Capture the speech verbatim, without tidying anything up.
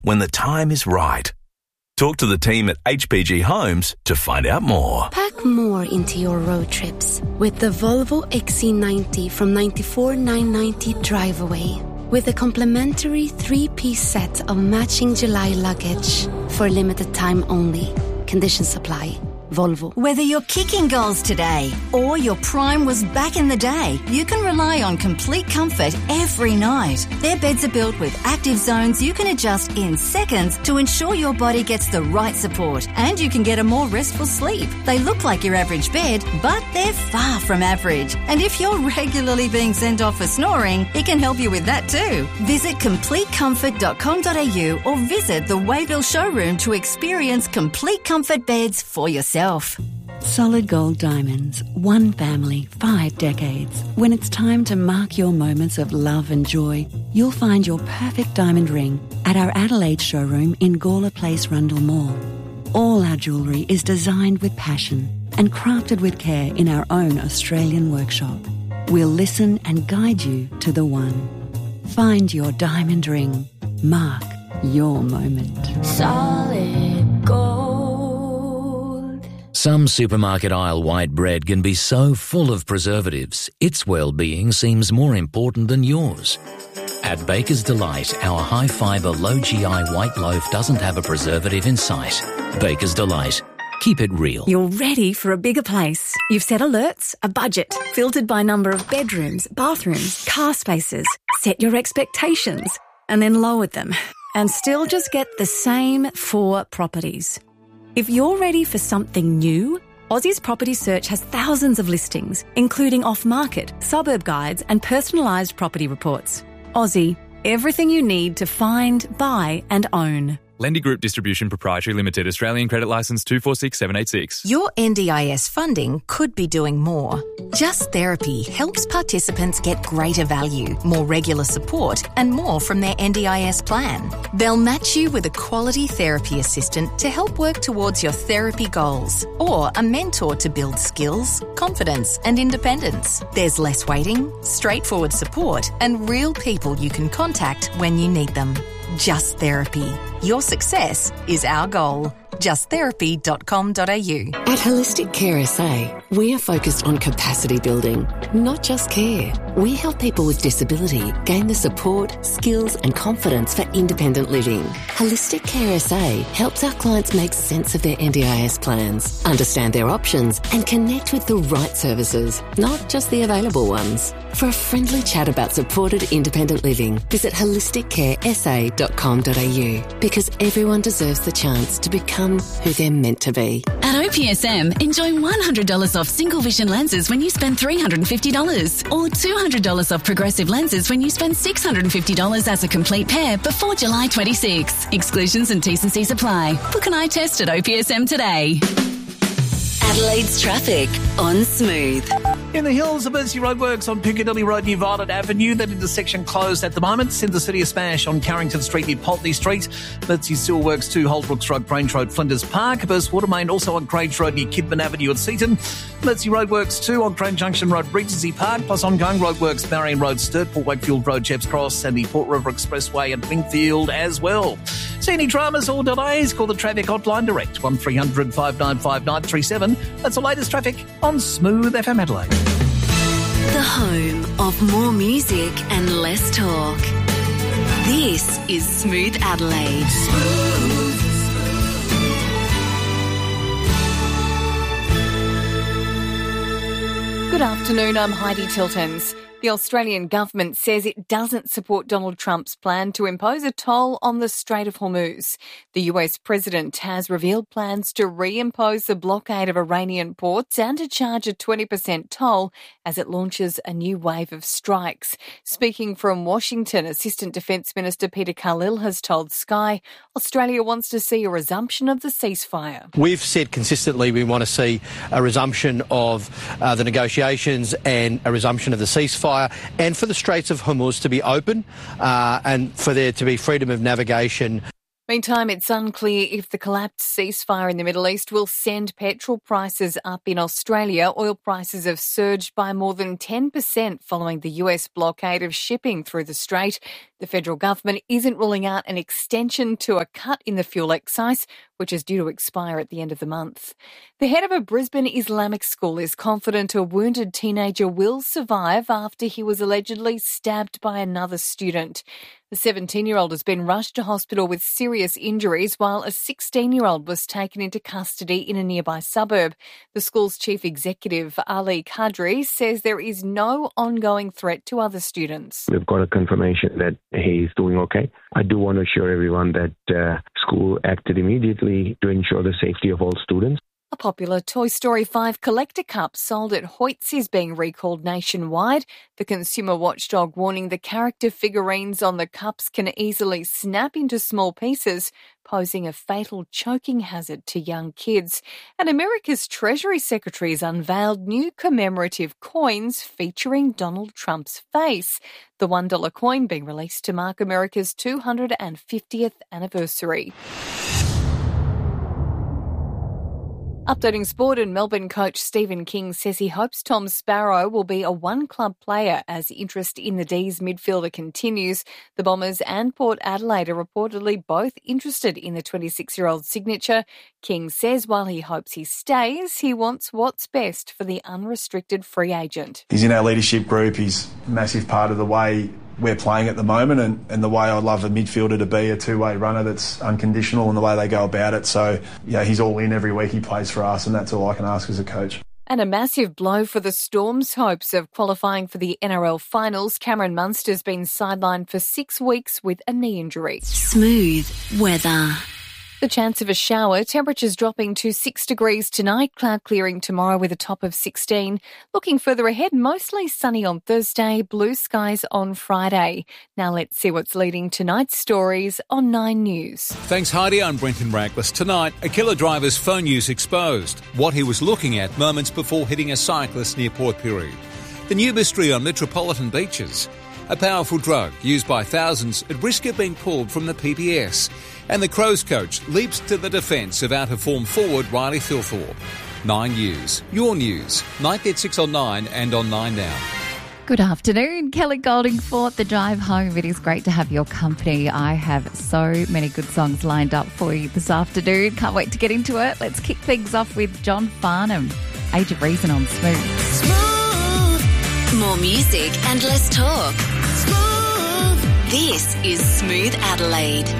when the time is right. Talk to the team at H P G Homes to find out more. Pack more into your road trips with the Volvo X C ninety from ninety-four thousand nine hundred ninety drive away. With a complimentary three-piece set of matching July luggage for a limited time only. Conditions apply. Volvo. Whether you're kicking goals today or your prime was back in the day, you can rely on Complete Comfort every night. Their beds are built with active zones you can adjust in seconds to ensure your body gets the right support and you can get a more restful sleep. They look like your average bed, but they're far from average. And if you're regularly being sent off for snoring, it can help you with that too. Visit complete comfort dot com dot a u or visit the Wayville showroom to experience Complete Comfort beds for yourself. Solid Gold Diamonds. One family, five decades. When it's time to mark your moments of love and joy, you'll find your perfect diamond ring at our Adelaide showroom in Gawler Place, Rundle Mall. All our jewellery is designed with passion and crafted with care in our own Australian workshop. We'll listen and guide you to the one. Find your diamond ring. Mark your moment. Solid Gold. Some supermarket aisle white bread can be so full of preservatives, its well-being seems more important than yours. At Baker's Delight, our high-fibre, low-G I white loaf doesn't have a preservative in sight. Baker's Delight. Keep it real. You're ready for a bigger place. You've set alerts, a budget, filtered by number of bedrooms, bathrooms, car spaces. Set your expectations and then lowered them and still just get the same four properties. If you're ready for something new, Aussie's Property Search has thousands of listings, including off-market, suburb guides and personalised property reports. Aussie, everything you need to find, buy and own. Lendy Group Distribution Proprietary Limited, Australian Credit Licence two four six seven eight six. Your N D I S funding could be doing more. Just Therapy helps participants get greater value, more regular support and more from their N D I S plan. They'll match you with a quality therapy assistant to help work towards your therapy goals or a mentor to build skills, confidence and independence. There's less waiting, straightforward support and real people you can contact when you need them. Just Therapy. Your success is our goal. just therapy dot com dot a u. At Holistic Care S A, we are focused on capacity building, not just care. We help people with disability gain the support, skills and confidence for independent living. Holistic Care S A helps our clients make sense of their N D I S plans, understand their options and connect with the right services, not just the available ones. For a friendly chat about supported independent living, visit holistic care s a dot com dot a u because everyone deserves the chance to become who they're meant to be. At O P S M, enjoy one hundred dollars off single vision lenses when you spend three hundred fifty dollars or two hundred dollars off progressive lenses when you spend six hundred fifty dollars as a complete pair before July twenty-sixth. Exclusions and T's and C's apply. Book an eye test at O P S M today. Adelaide's traffic on Smooth. In the hills, emergency roadworks on Piccadilly Road near Violet Avenue. That intersection closed at the moment. Send the City of Smash on Carrington Street near Pulteney Street. Emergency sewer works to Holbrooks Road, Grange Road, Flinders Park. Burst water main also on Grange Road near Kidman Avenue at Seaton. Emergency roadworks too on Grand Junction Road, Regency Park. Plus ongoing roadworks, Marion Road, Sturt, Port Wakefield Road, Jebs Cross and the Port River Expressway at Wingfield as well. See any dramas or delays? Call the traffic hotline direct, one three hundred five nine five nine three seven. That's the latest traffic on Smooth F M Adelaide. The home of more music and less talk. This is Smooth Adelaide. Smooth. Good afternoon, I'm Heidi Tiltons. The Australian government says it doesn't support Donald Trump's plan to impose a toll on the Strait of Hormuz. The U S president has revealed plans to reimpose the blockade of Iranian ports and to charge a twenty percent toll as it launches a new wave of strikes. Speaking from Washington, Assistant Defence Minister Peter Khalil has told Sky Australia wants to see a resumption of the ceasefire. We've said consistently we want to see a resumption of uh, the negotiations and a resumption of the ceasefire, and for the Straits of Hormuz to be open uh, and for there to be freedom of navigation. Meantime, it's unclear if the collapsed ceasefire in the Middle East will send petrol prices up in Australia. Oil prices have surged by more than ten percent following the U S blockade of shipping through the strait. The federal government isn't ruling out an extension to a cut in the fuel excise, which is due to expire at the end of the month. The head of a Brisbane Islamic school is confident a wounded teenager will survive after he was allegedly stabbed by another student. The seventeen-year-old has been rushed to hospital with serious injuries, while a sixteen-year-old was taken into custody in a nearby suburb. The school's chief executive, Ali Kadri, says there is no ongoing threat to other students. We've got a confirmation that he's doing okay. I do want to assure everyone that uh, school acted immediately to ensure the safety of all students. A popular Toy Story five collector cup sold at Hoyts is being recalled nationwide. The consumer watchdog warning the character figurines on the cups can easily snap into small pieces, posing a fatal choking hazard to young kids. And America's Treasury Secretary has unveiled new commemorative coins featuring Donald Trump's face. The one dollar coin being released to mark America's two hundred fiftieth anniversary. Updating sport, and Melbourne coach Stephen King says he hopes Tom Sparrow will be a one-club player as interest in the D's midfielder continues. The Bombers and Port Adelaide are reportedly both interested in the twenty-six-year-old signature. King says while he hopes he stays, he wants what's best for the unrestricted free agent. He's in our leadership group. He's a massive part of the way we're playing at the moment, and, and the way I'd love a midfielder to be, a two-way runner that's unconditional in the way they go about it. So, yeah, he's all in every week he plays for us, and that's all I can ask as a coach. And a massive blow for the Storm's hopes of qualifying for the N R L finals. Cameron Munster's been sidelined for six weeks with a knee injury. Smooth weather. The chance of a shower, temperatures dropping to six degrees tonight, cloud clearing tomorrow with a top of sixteen. Looking further ahead, mostly sunny on Thursday, blue skies on Friday. Now let's see what's leading tonight's stories on Nine News. Thanks, Heidi. I'm Brenton Raglis. Tonight, a killer driver's phone use exposed. What he was looking at moments before hitting a cyclist near Port Pirie. The new mystery on metropolitan beaches. A powerful drug used by thousands at risk of being pulled from the P B S. And the Crows coach leaps to the defence of out-of-form forward Riley Thilthorpe. Nine News. Your news. Nightly at six on Nine and on Nine Now. Good afternoon. Kelly Goldingford, The Drive Home. It is great to have your company. I have so many good songs lined up for you this afternoon. Can't wait to get into it. Let's kick things off with John Farnham, Age of Reason on Smooth. Smooth. More music and less talk. Smooth. This is Smooth Adelaide.